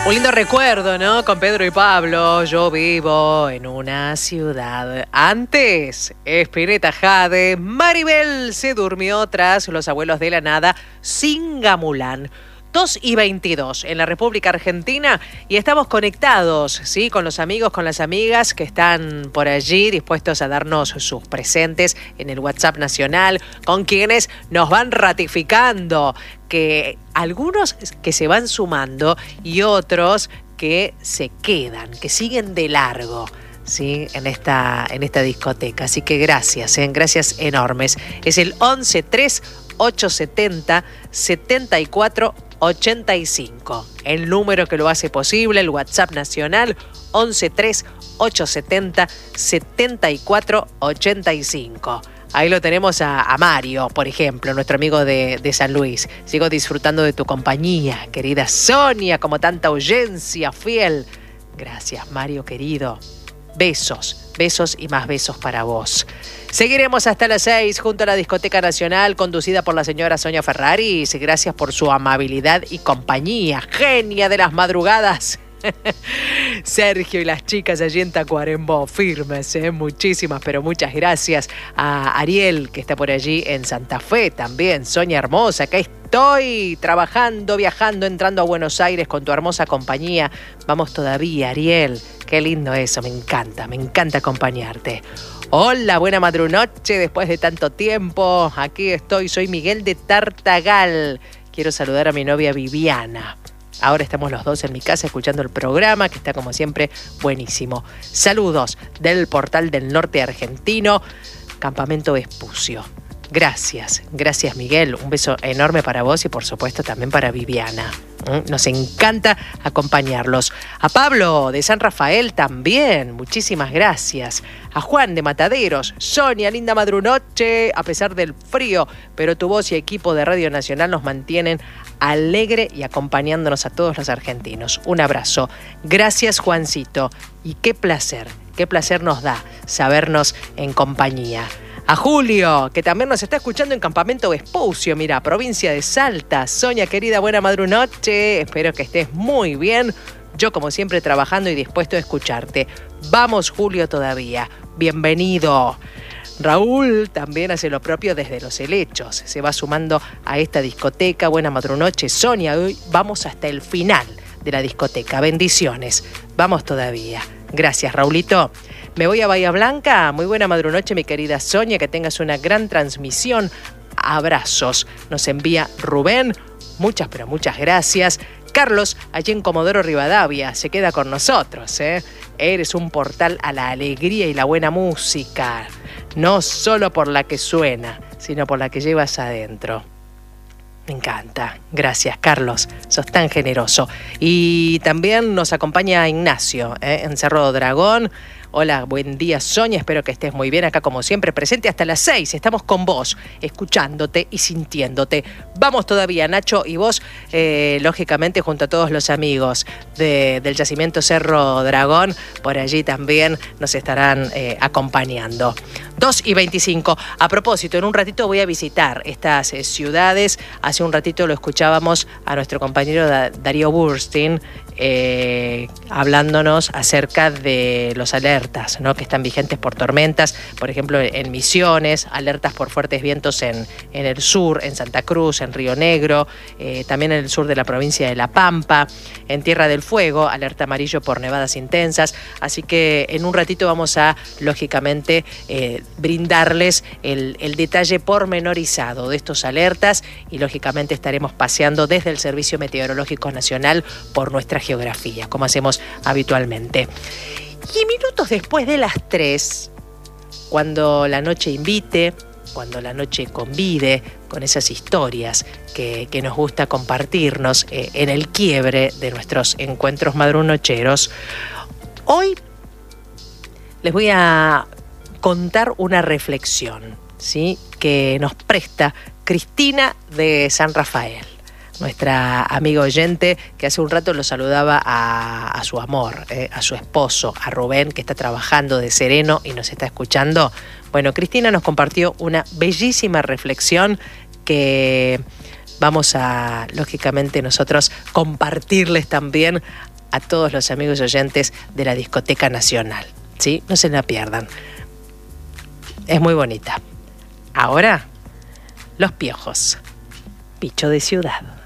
Un lindo recuerdo, ¿no? Con Pedro y Pablo. Yo vivo en una ciudad. Antes, Spinetta Jade. Maribel se durmió tras Los Abuelos de la Nada. Singamulán. 2:22 en la República Argentina y estamos conectados, ¿sí? Con los amigos, con las amigas que están por allí dispuestos a darnos sus presentes en el WhatsApp nacional, con quienes nos van ratificando que algunos que se van sumando y otros que se quedan, que siguen de largo, ¿sí? en esta discoteca. Así que gracias, gracias enormes. Es el 1138707485. El número que lo hace posible, el WhatsApp nacional, 1138707485. Ahí lo tenemos a Mario, por ejemplo, nuestro amigo de San Luis. Sigo disfrutando de tu compañía, querida Sonia, como tanta audiencia fiel. Gracias, Mario, querido. Besos, besos y más besos para vos. Seguiremos hasta las 6 junto a la Discoteca Nacional, conducida por la señora Sonia Ferraris. Gracias por su amabilidad y compañía. Genia de las madrugadas. Sergio y las chicas allí en Tacuarembó, firmes, muchísimas, pero muchas gracias a Ariel, que está por allí en Santa Fe también. Sonia hermosa, acá estoy trabajando, viajando, entrando a Buenos Aires con tu hermosa compañía. Vamos todavía, Ariel, qué lindo eso, me encanta acompañarte. Hola, buena madrunoche, después de tanto tiempo, aquí estoy, soy Miguel de Tartagal. Quiero saludar a mi novia Viviana. Ahora estamos los dos en mi casa escuchando el programa, que está como siempre buenísimo. Saludos del Portal del Norte Argentino, Campamento Vespucio. Gracias Miguel, un beso enorme para vos y por supuesto también para Viviana. Nos encanta acompañarlos. A Pablo de San Rafael también, muchísimas gracias. A Juan de Mataderos, Sonia, linda madrunoche, a pesar del frío, pero tu voz y equipo de Radio Nacional nos mantienen alegre y acompañándonos a todos los argentinos. Un abrazo. Gracias, Juancito. Y qué placer nos da sabernos en compañía. A Julio, que también nos está escuchando en Campamento Vespucio, mira, provincia de Salta. Sonia, querida, buena madrunoche. Espero que estés muy bien. Yo, como siempre, trabajando y dispuesto a escucharte. Vamos, Julio, todavía. Bienvenido. Raúl también hace lo propio desde Los Helechos. Se va sumando a esta discoteca. Buena madrunoche, Sonia. Hoy vamos hasta el final de la discoteca. Bendiciones. Vamos todavía. Gracias, Raulito. Me voy a Bahía Blanca. Muy buena madrunoche, mi querida Sonia. Que tengas una gran transmisión. Abrazos. Nos envía Rubén. Muchas, pero muchas gracias. Carlos, allí en Comodoro Rivadavia, se queda con nosotros. Eres un portal a la alegría y la buena música. No solo por la que suena, sino por la que llevas adentro. Me encanta. Gracias, Carlos. Sos tan generoso. Y también nos acompaña Ignacio, en Cerro Dragón. Hola, buen día, Sonia. Espero que estés muy bien acá, como siempre, presente hasta las 6. Estamos con vos, escuchándote y sintiéndote. Vamos todavía, Nacho, y vos, lógicamente, junto a todos los amigos del Yacimiento Cerro Dragón, por allí también nos estarán acompañando. 2:25. A propósito, en un ratito voy a visitar estas ciudades. Hace un ratito lo escuchábamos a nuestro compañero Darío Burstein hablándonos acerca de los alertas, ¿no? Que están vigentes por tormentas, por ejemplo en Misiones, alertas por fuertes vientos en el sur, en Santa Cruz, en Río Negro, también en el sur de la provincia de La Pampa, en Tierra del Fuego, alerta amarillo por nevadas intensas. Así que en un ratito vamos a, lógicamente, brindarles el detalle pormenorizado de estos alertas y lógicamente estaremos paseando desde el Servicio Meteorológico Nacional por nuestra geografía, como hacemos habitualmente. Y minutos después de las 3, cuando la noche invite, cuando la noche convide con esas historias que nos gusta compartirnos en el quiebre de nuestros encuentros madrunocheros, hoy les voy a contar una reflexión, ¿sí?, que nos presta Cristina de San Rafael, nuestra amiga oyente que hace un rato lo saludaba a su amor, a su esposo, a Rubén, que está trabajando de sereno y nos está escuchando. Bueno, Cristina nos compartió una bellísima reflexión que vamos a, lógicamente, nosotros compartirles también a todos los amigos oyentes de la Discoteca Nacional. ¿Sí? No se la pierdan. Es muy bonita. Ahora, Los Piojos. Bicho de ciudad.